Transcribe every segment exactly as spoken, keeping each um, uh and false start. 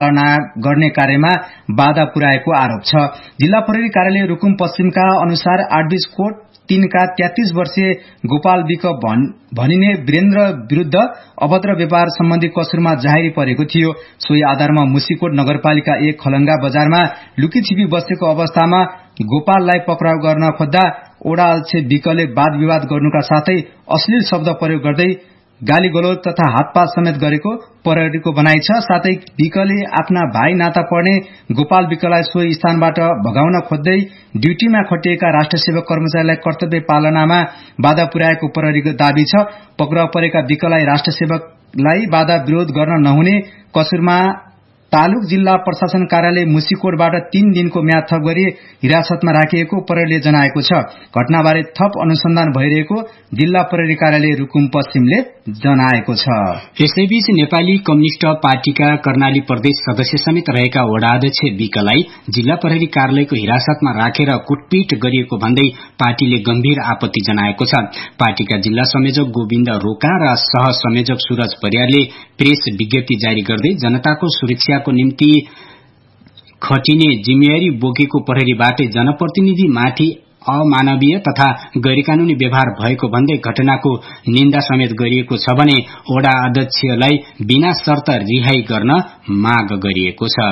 पालना गर्ने कार्यमा बाधा पुर्याएको आरोप छ। जिल्ला प्रहरी कार्यालय रुकुम पश्चिमका अनुसार आठबीस कोट तीनका तेत्तीस वर्षीय गोपाल विक भनिने वीरेन्द्र विरूद्ध अभद्र व्यवहार सम्बन्धी कसुरमा जाहेरी परेको थियो। सोही आधारमा मुसिकोट नगरपालिका एक खलंगा बजारमा लुकीछिपी बसेको अवस्थामा गोपाललाई पक्राउ गर्न खोज्दा ओडा अध्यक्ष विकले वाद विवाद गर्नुका साथै अश्लील शब्द प्रयोग गर्दै गाली गलौज तथा हातपात समेत गरेको प्रहरीको भनाइ छ। साथै विकले आफ्ना भाइ नाता पर्ने गोपाल विकलाई सोही स्थानबाट भगाउन खोज्दै ड्यूटीमा खटिएका राष्ट्र सेवक कर्मचारीलाई कर्तव्य पालनामा बाधा पुर्याएको प्रहरीको दावी छ। पक्राउ परेका विकलाई राष्ट्र सेवकलाई बाधा विरोध गर्न नहुने कसुरमा तालुक जिल्ला प्रशासन कार्यालय मुसिकोटबाट तीन दिनको म्याद थप गरी हिरासतमा राखिएको प्रहरीले जनाएको छ। घटनाबारे थप अनुसन्धान भइरहेको जिल्ला प्रहरी कार्यालय रुकुम पश्चिमले जनाएको छ। यसैबीच नेपाली कम्युनिष्ट पार्टीका कर्णाली प्रदेश सदस्य समेत रहेका वडा अध्यक्ष विकलाई जिल्ला प्रहरी कार्यालयको हिरासतमा राखेर कुटपिट गरिएको भन्दै पार्टीले गम्भीर आपत्ति जनाएको छ। पार्टीका जिल्ला संयोजक गोविन्द रोका र सह संयोजक सूरज परियारले प्रेस विज्ञप्ति जारी गर्दै जनताको सुरक्षाको निम्ति खटिने जिम्मेवारी बोकेको प्रहरीबाट जनप्रतिनिधि माथि अमानवीय तथा गैरकानूनी व्यवहार भएको भन्दै घटनाको निन्दा समेत गरिएको छ भने वडा अध्यक्षलाई बिना शर्त रिहाई गर्न माग गरिएको छ।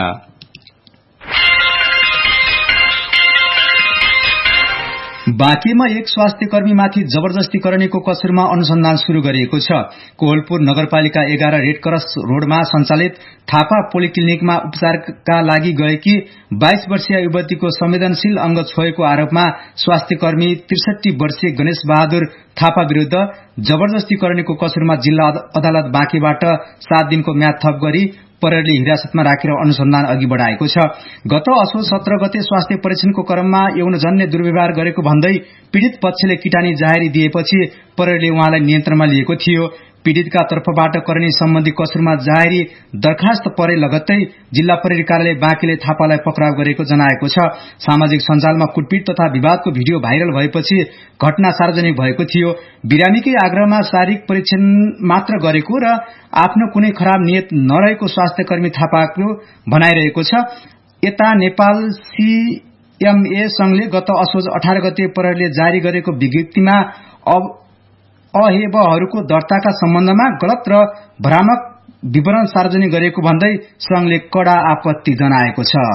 बाँकीमा एक स्वास्थ्य कर्मीमाथि जबरजस्ती गर्नेको कसुरमा अनुसन्धान शुरू गरिएको छ। कोहलपुर नगरपालिका एघार रेडक्रस रोडमा सञ्चालित थापा पोलिक्लिनिकमा उपचारका लागि गएकी बाइस वर्षीय युवतीको संवेदनशील अंग छोएको आरोपमा स्वास्थ्य कर्मी त्रिसठी वर्षीय गणेश बहादुर थापा विरूद्ध जबरजस्ती गर्नेको कसुरमा जिल्ला अदालत बाँकीबाट सात दिनको म्याद थप गरी प्रहरीले हिरासतमा राखेर अनुसन्धान अघि बढ़ाएको छ। गत असोज सत्र गते स्वास्थ्य परीक्षणको क्रममा यौनजन्य दुर्व्यवहार गरेको भन्दै पीड़ित पक्षले किटानी जाहेरी दिएपछि प्रहरीले उहाँलाई नियन्त्रणमा लिएको थियो। पीड़ितका तर्फबाट करनी सम्बन्धी कसुरमा जाहेरी दरखास्त परे लगत्तै जिल्ला प्रहरी कार्यालय बाँकीले थापालाई पक्राउ गरेको जनाएको छ। सामाजिक सञ्जालमा कुटपिट तथा विवादको भिडियो भाइरल भएपछि घटना सार्वजनिक भएको थियो। बिरामीकै आग्रहमा शारीरिक परीक्षण मात्र गरेको र आफ्नो कुनै खराब नियत नरहेको स्वास्थ्य कर्मी थापाको भनाइरहेको छ। यता नेपाल सीएमए संघले गत असोज अठार गते प्रहरीले जारी गरेको विज्ञप्तिमा अब अहेबहरूको दर्ताका सम्बन्धमा गलत र भ्रामक विवरण सार्वजनिक गरेको भन्दै संघले कड़ा आपत्ति जनाएको छ।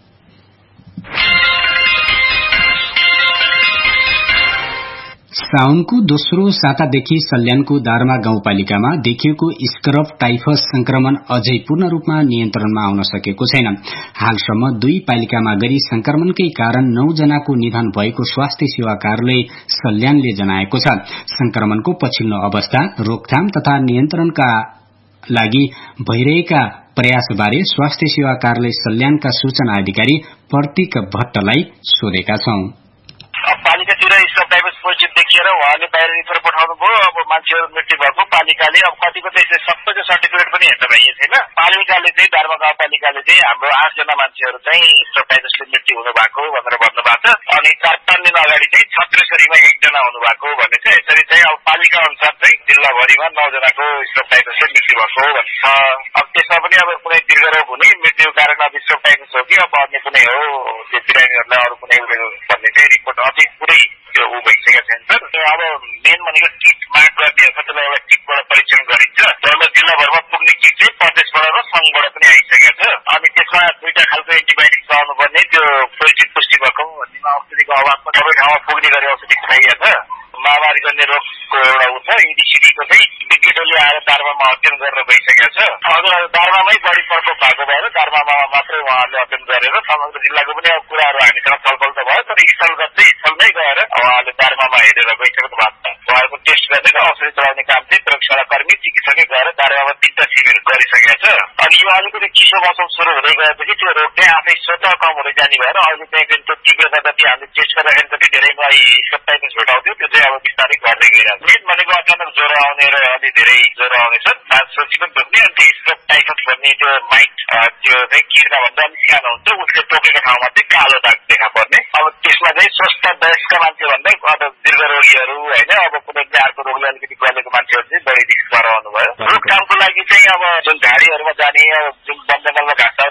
साउनको दोस्रो सातादेखि सल्यानको दारमा गाउँपालिकामा देखिएको स्क्रब टाइफस संक्रमण अझै पूर्ण रूपमा नियन्त्रणमा आउन सकेको छैन। हालसम्म दुई पालिकामा गरी संक्रमणकै कारण नौ जनाको निधन भएको स्वास्थ्य सेवा कार्यालय सल्यानले जनाएको छ। संक्रमणको पछिल्लो अवस्था, रोकथाम तथा नियन्त्रणका लागि भइरहेका प्रयासबारे स्वास्थ्य सेवा कार्यालय सल्यानका सूचना अधिकारी प्रतीक भट्टलाई सोधेका छौं। पालिकातिर स्क्रब टाइफस पोजिटिभ देखिएर उहाँले बाहिर रिफर पठाउनु भयो। अब मान्छेहरू मृत्यु भएको पालिकाले अब कतिको चाहिँ सबैको सर्टिफिकेट पनि हेर्न भइएको छैन। पालिकाले चाहिँ दार्मा गाउँपालिकाले चाहिँ हाम्रो आठजना मान्छेहरू चाहिँ स्क्रब टाइफसले मृत्यु हुनु भएको भनेर भन्नुभएको छ। अनि चार पाँच दिन अगाडि चाहिँ छत्रेसरीमा एकजना हुनुभएको भन्ने छ। यसरी चाहिँ अब पालिका अनुसार चाहिँ जिल्लाभरिमा नौजनाको स्क्रब टाइफसले मृत्यु भएको भन्छ। अब त्यसमा पनि अब कुनै दीर्घरोग हुने मृत्युको कारण अब स्क्रब टाइफस हो कि अब अन्य कुनै हो त्यो बिरामीहरूलाई अरू कुनै भन्ने चाहिँ रिपोर्ट अझै पुरै त्यो ऊ भइसकेको छैन सर। अब मेन भनेको किट माग गर्ने हो। त्यसलाई एउटा किटबाट परीक्षण गरिन्छ। जसलाई जिल्लाभरमा पुग्ने किट चाहिँ प्रदेशबाट र सङ्घबाट पनि आइसकेको छ। अनि त्यसमा दुईटा खालको एन्टिबायोटिक चलाउनु पर्ने, त्यो पोजिटिभ पुष्टि भएको भन्नेमा औषधिको अभावमा सबै ठाउँमा पुग्ने गरी औषधि चाहिएको छ। महामारी जन्य रोगको एउटा ऊ छ। इडिसिडीको चाहिँ विज्ञहरूले आएर दार्मामा अध्ययन गरेर गइसकेको छ। अझ दार्मामै बढी प्रकोप भएको भएर दार्मामा मात्रै उहाँहरूले अध्ययन गरेर समग्र जिल्लाको पनि अब कुराहरू हामीसँग छलफल त भयो। तर स्थलगत चाहिँ स्थलमै गएर उहाँहरूले दार्मामा हेरेर गइसक्नु भएको छ। उहाँहरूको टेस्ट गर्ने र औषधि चलाउने काम चाहिँ प्रयोगशाला कर्मी चिकित्सकै गएर दार्मामा तीनटा शिविर गरिसकेको छ। अनि यो अलिकति चिसो मौसम सुरु हुँदै गएपछि त्यो रोग चाहिँ आफै स्वतः कम हुँदै जाने भएर अहिले चाहिँ त्यो तीव्रता जति हामीले टेस्ट गर्दाखेरि जति धेरैमा स्क्रब टाइफस भेटाउँथ्यो त्यो चाहिँ अब बिस्तारै घट्दै गइरहेको छ। मेन भनेको अचानक ज्वरो आउने र अलि धेरै ज्वरो आउने छ। साँझपछि पनि दुख्ने अनि त्यो स्क्रब टाइफस भन्ने त्यो माइट त्यो चाहिँ किर्ना भन्दा अलिक सानो हुन्छ। उसले टोकेको ठाउँमा चाहिँ कालो दाग देखा पर्ने। अब त्यसमा चाहिँ स्वस्थ वयस्क मान्छे भन्दा अब दीर्घरोगीहरू होइन अब कुनै अर्को रोगले अलिकति गलेको मान्छेहरू चाहिँ बढी रिस्क गराउनु भयो। रोकथामको लागि चाहिँ अब जुन झाडीहरूमा जाने जुन वन जङ्गलमा घाँस